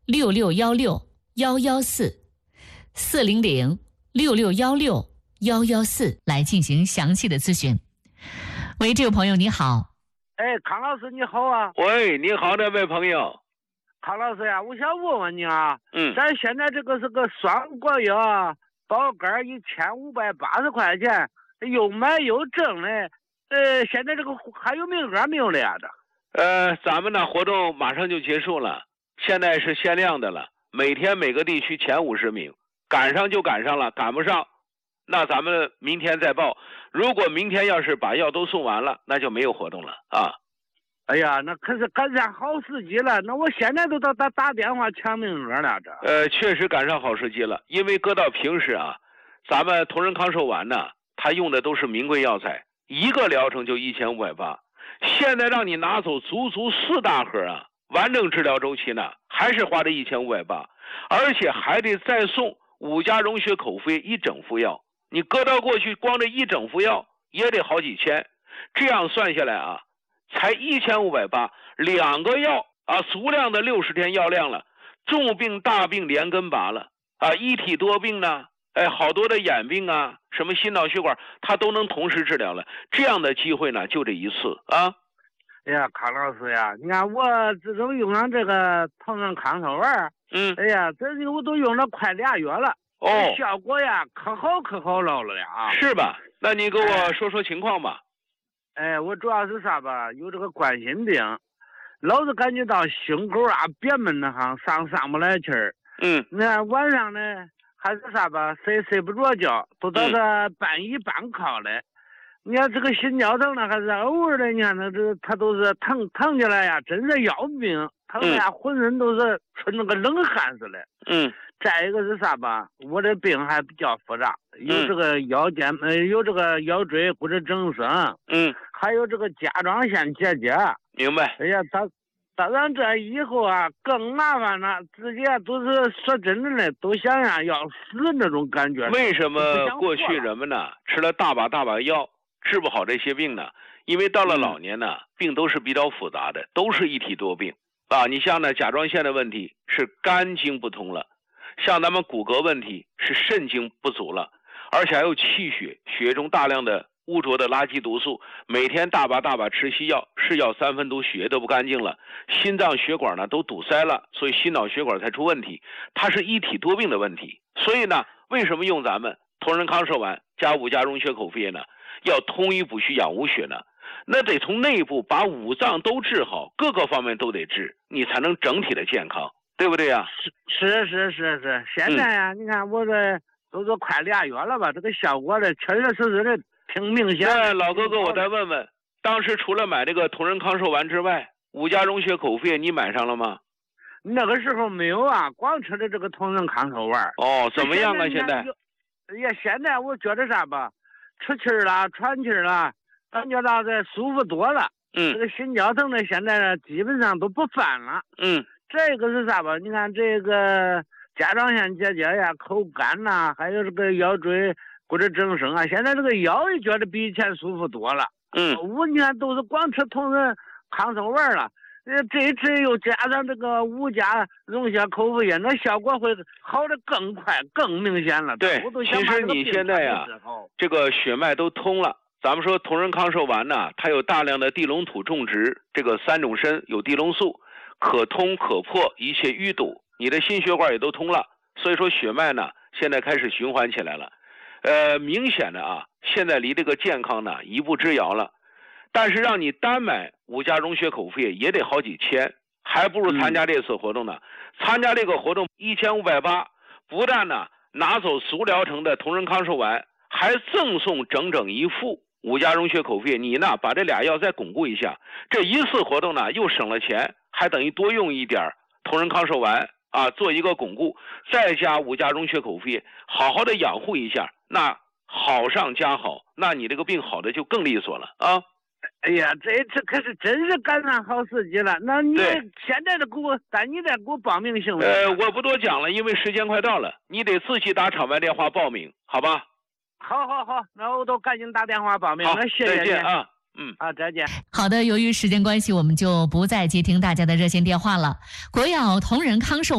，400-6616-114来进行详细的咨询。喂，这位朋友你好。 哎，康老师你好啊。 喂，你好，这位朋友。 康老师呀，我想问问你啊，咱现在这个是个双果药，包干1580块钱，又买又挣嘞。现在这个还有名额没有了呀？ 咱们的活动马上就结束了，现在是限量的了，每天每个地区前50名，赶上就赶上了，赶不上，那咱们明天再报。如果明天要是把药都送完了，那就没有活动了啊。 哎呀，那可是赶上好时机了，那我现在都打电话抢名额了这。 确实赶上好时机了，因为搁到平时啊，咱们同仁康寿丸呢，它用的都是名贵药材，一个疗程就1580，现在让你拿走足4大盒啊，完整治疗周期呢，还是花这1580，而且还得再送5价溶血口服液1整副药，你搁到过去光这1整副药也得好几千，这样算下来啊，才1580，2个药啊，足量的60天药量了，重病大病连根拔了啊，一体多病呢，好多的眼病啊，什么心脑血管，它都能同时治疗了。这样的机会呢，就这一次啊。 哎呀，康老师呀，你看我自从用上这个同仁康寿丸，哎呀，这我都用了快2月了，效果呀可好了啊。 是吧？那你给我说说情况吧。 我主要是啥吧？有这个冠心病，老是感觉到胸口啊憋闷的哈，上不来气儿。你看晚上呢，还是啥吧，睡不着觉，都到这半倚半靠的。你看这个心绞疼呢，还是偶尔的，你看它都是疼起来呀，真是要命，疼的呀，浑身都是出那个冷汗似的。再一个是啥吧？我这病还比较复杂，有这个有这个腰椎骨质增生，还有这个甲状腺结节。 明白。 哎呀，当然这以后啊更麻烦了，直接都是说真的嘞，都想呀要死那种感觉。 为什么过去人们呢吃了大把药治不好这些病呢？因为到了老年呢，病都是比较复杂的，都是一体多病啊。你像呢甲状腺的问题是肝经不通了，像咱们骨骼问题是肾经不足了，而且还有气血，血中大量的污浊的垃圾毒素，每天大把吃西药，是药3分毒，血都不干净了，心脏血管呢都堵塞了，所以心脑血管才出问题，它是一体多病的问题。所以呢，为什么用咱们同仁康寿丸加5价溶血口服液呢？要通瘀补虚养无血呢？那得从内部把5脏都治好，各个方面都得治，你才能整体的健康，对不对呀？ 是。现在呀，你看我这都是快2月了吧，这个效果的确实的挺明显。 老哥哥，我再问问，当时除了买这个同仁康寿丸之外，5价溶血口服液你买上了吗？ 那个时候没有啊，光吃的这个同仁康寿丸。 怎么样啊现在？ 现在我觉得啥吧，出气儿了，喘气儿了，感觉到这舒服多了。这个心绞疼呢，现在呢基本上都不犯了。这个是啥吧？你看这个甲状腺结节呀、口干呐，还有这个腰椎骨质增生啊，现在这个腰也觉得比以前舒服多了。你看都是光吃同仁康寿丸了，这一次又加上这个5价溶血口服液，那效果会好的更快、更明显了。 对，其实你现在呀，这个血脉都通了。咱们说同仁康寿丸呢，它有大量的地龙土种植，这个3种参有地龙素，可通可破一切淤堵，你的心血管也都通了，所以说血脉呢现在开始循环起来了。明显的啊，现在离这个健康呢一步之遥了。但是让你单买5价溶血口服液也得好几千，还不如参加这次活动呢。参加这个活动1580，不但呢拿走足疗程的同仁康寿丸，还赠送整1副5价溶血口服液，你呢把这俩药再巩固一下，这一次活动呢又省了钱，还等于多用一点同仁康寿丸啊，做一个巩固，再加5价溶血口服液，好好的养护一下，那好上加好，那你这个病好的就更利索了啊。 哎呀，这次可是真是赶上好时机了。那你现在的你得给我报名行吗？ 我不多讲了，因为时间快到了，你得自己打场外电话报名，好吧？ 好，那我都赶紧打电话报名。那谢谢你。 再见啊。 好，再见。 好的，由于时间关系，我们就不再接听大家的热线电话了。国药同仁康寿